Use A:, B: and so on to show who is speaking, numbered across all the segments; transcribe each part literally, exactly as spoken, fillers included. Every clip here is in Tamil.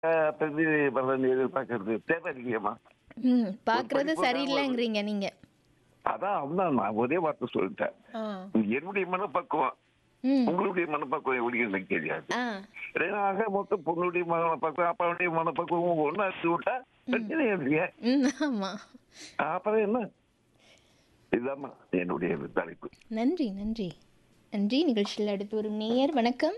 A: பிரதி பலன் எதிர்பார்க்கறது தேவையில்லையம்மா.
B: ம்.
A: ஒரு
B: பார்க்கறது
A: படிப்புக்காக ஒரு
B: சரியில்லைங்கிறீங்க நீங்க.
A: அதான் அதுதான் நான் ஒரே வார்த்தை சொல்லிட்டேன்.
B: ஆ.
A: என்னுடைய மனப்பக்குவம்
B: ம்.
A: உங்களுடைய மனப்பக்குவம் எப்படி எனக்கு தெரியாது.
B: ஆ.
A: ஆக மொத்தம் பொண்ணுடைய மனப்பக்குவம் அப்பாவுடைய மனப்பக்குவம் ஒன்னா அடிச்சு விட்டா பிரச்சனை இல்லையே.
B: ம். ஆமா.
A: அப்புறம் என்ன? இதுதாம்மா என்னுடைய தலைப்பு.
B: நன்றி, நன்றி. நன்றி. நிகழ்ச்சியில் அடுத்து வரும் நேயர் வணக்கம்.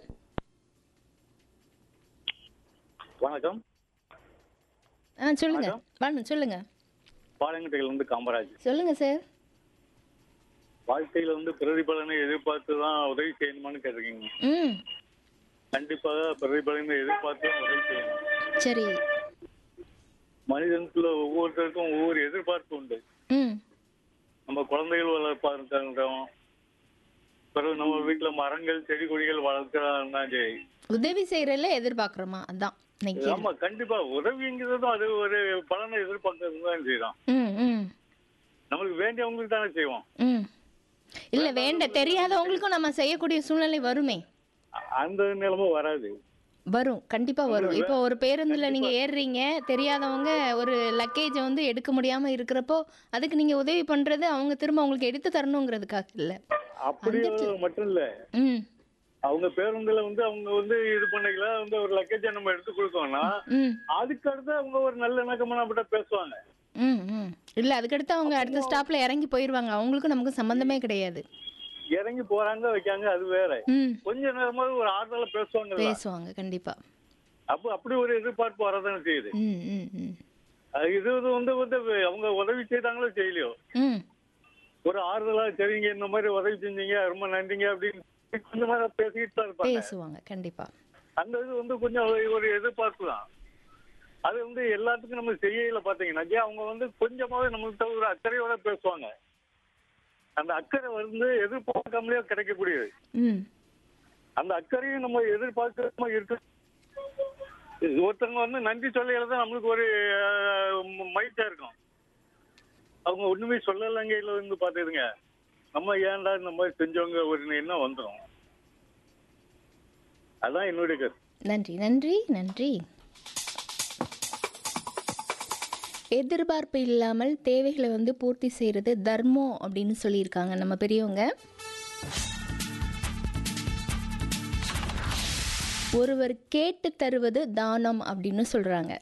C: வணக்கம்.
B: ஆ சொல்லுங்க.
C: வணக்கம்.
B: வாங்க சொல்லுங்க.
C: பாளையங்கோட்டையில இருந்து காமராஜ்.
B: சொல்லுங்க சார்.
C: வாழ்க்கையில வந்து பிரதிபலனை எதிர்பார்த்து தான் உதவி செய்யணுமான்னு கேட்டிருக்கீங்க.
B: ம்.
C: கண்டிப்பாக பிரதிபலனை எதிர்பார்த்து தான் உதவி செய்யணும்.
B: சரி.
C: மனிதனுக்குள்ள ஒவ்வொருத்தருக்கும் ஒவ்வொரு எதிர்பார்ப்பு உண்டு.
B: ம்.
C: நம்ம குழந்தைகள் வளர்ப்பாருக்கிறோம், பிறகு நம்ம வீட்டுல மரங்கள் செடி கொடிகள் வளர்க்கறா சரி.
B: உதவி செய்யறதுல எதிர்பார்க்குறோமா? அதான் இன்னைக்கு.
C: ஆமா, கண்டிப்பா உதவிங்கிறதும் அது ஒரு பலனை எதிர்பார்க்கறது தான் செய்யறோம்.
B: ம். ம்.
C: நம்மளுக்கு வேண்டியவங்களுக்கு தானே செய்வோம்.
B: ம். இல்ல வேண்ட தெரியாதவங்களுக்கும் நம்ம செய்யக்கூடிய சூழ்நிலை வருமே.
C: அ- அந்த நிலைமை வராது.
B: வரும். கண்டிப்பா வரும்.
C: உங்களுக்கு
B: இப்போ ஒரு பேருந்துல நீங்க
C: கண்டிப்பா
B: ஏறுறீங்க, தெரியாதவங்க ஒரு லக்கேஜை வந்து எடுக்க முடியாம இருக்கிறப்போ அதுக்கு நீங்க உதவி பண்றது அவங்க திரும்ப உங்களுக்கு எடுத்து தரணுங்கிறதுக்காக இல்ல.
C: அப்படி
B: அந்த இடத்துல
C: மட்டும் இல்ல.
B: ம்.
C: அவங்க பேருந்துல வந்து அவங்க வந்து இது பண்ணிக்கல வந்து ஒரு லக்கேஜை நம்ம எடுத்து கொடுத்தோம்னா
B: ம்.
C: அதுக்கு அடுத்து அவங்க ஒரு நல்ல இணக்கமா நம்மகிட்ட பேசுவாங்க.
B: ம். ம். இல்ல அதுக்கடுத்து அவங்க அடுத்த ஸ்டாப்ல இறங்கி போயிருவாங்க. அவங்களுக்கும் நமக்கு சம்பந்தமே கிடையாது.
C: இறங்கி போறாங்க வைக்காங்க அது வேற.
B: ம்.
C: கொஞ்ச நேரமாவது ஒரு ஆறுதலா பேசுவாங்கல்ல.
B: பேசுவாங்க கண்டிப்பா.
C: அப்ப அப்படி ஒரு எதிர்பார்ப்பு வரதானே செய்யுது.
B: ம். ம். ம்.
C: அது இது இது வந்து வந்து அவங்க உதவி செய்தாங்களோ செய்யலையோ
B: ம்.
C: ஒரு ஆறுதலா சரிங்க இந்த மாதிரி உதவி செஞ்சீங்க ரொம்ப நன்றிங்க அப்படின்னு கொஞ்ச நேரம் பேசிக்கிட்டு தான் இருப்பாங்க.
B: பேசுவாங்க கண்டிப்பா.
C: அந்த இது வந்து கொஞ்சம் ஒரு எதிர்பார்ப்பு தான். அது வந்து எல்லாத்துக்கும் நம்ம செய்யல பாத்தீங்கன்னா அவங்க வந்து கொஞ்சமாவது நம்மள்கிட்ட ஒரு அக்கறையோட பேசுவாங்க. அந்த அக்கறை வந்து எதிர்பார்க்காமலே கிடைக்கக்கூடியது.
B: ம்.
C: அந்த அக்கறையும் நம்ம எதிர்பார்க்காம இருக்கு. ஒருத்தவங்க வந்து நன்றி சொல்லையில தான் நம்மளுக்கு ஒரு மகிழ்ச்சியா இருக்கும். அவங்க ஒண்ணுமே சொல்லலைங்கையில வந்து பாத்துடுங்க நம்ம ஏன்டா இந்த மாதிரி செஞ்சவங்க ஒரு எண்ணம் வந்துடும். அதான் என்னுடைய கருத்து.
B: நன்றி, நன்றி, நன்றி. எதிர்பார்ப்பு இல்லாமல் தேவைகளை வந்து பூர்த்தி செய்கிறது தர்மம் அப்படின்னு சொல்லியிருக்காங்க நம்ம பெரியவங்க. ஒருவர் கேட்டு தருவது தானம் அப்படின்னு சொல்கிறாங்க.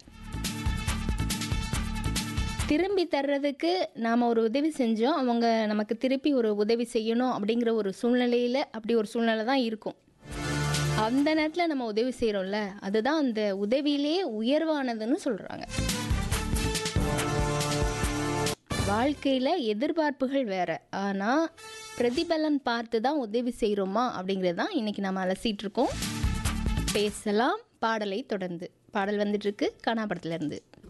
B: திரும்பி தர்றதுக்கு நாம் ஒரு உதவி செஞ்சோம், அவங்க நமக்கு திருப்பி ஒரு உதவி செய்யணும் அப்படிங்கிற ஒரு சூழ்நிலையில் அப்படி ஒரு சூழ்நிலை தான் இருக்கும். அந்த நேரத்தில் நம்ம உதவி செய்கிறோம்ல, அதுதான் அந்த உதவியிலே உயர்வானதுன்னு சொல்கிறாங்க. வாழ்க்கையில் எதிர்பார்ப்புகள் வேற, ஆனால் பிரதிபலன் பார்த்து தான் உதவி செய்கிறோமா அப்படிங்கிறது தான் இன்றைக்கி நம்ம அலசிட்டு இருக்கோம். பேசலாம் பாடலை தொடர்ந்து. பாடல் வந்துட்டுருக்கு காணாப்படத்துலேருந்து.